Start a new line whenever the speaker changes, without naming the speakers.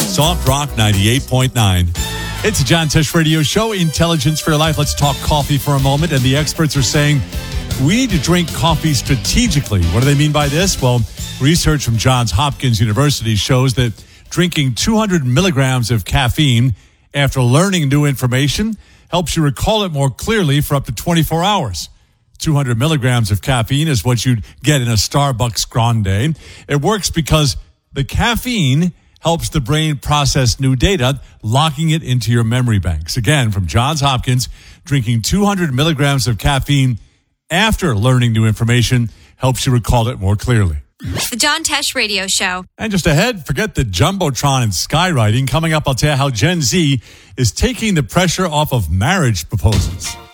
Soft Rock 98.9. It's a John Tesh Radio Show, Intelligence for Your Life. Let's talk coffee for a moment. And the experts are saying we need to drink coffee strategically. What do they mean by this? Well, research from Johns Hopkins University shows that drinking 200 milligrams of caffeine after learning new information helps you recall it more clearly for up to 24 hours. 200 milligrams of caffeine is what you'd get in a Starbucks grande. It works because the caffeine helps the brain process new data, locking it into your memory banks. Again, from Johns Hopkins, drinking 200 milligrams of caffeine after learning new information helps you recall it more clearly.
The John Tesh Radio Show.
And just ahead, forget the Jumbotron and skywriting. Coming up, I'll tell you how Gen Z is taking the pressure off of marriage proposals.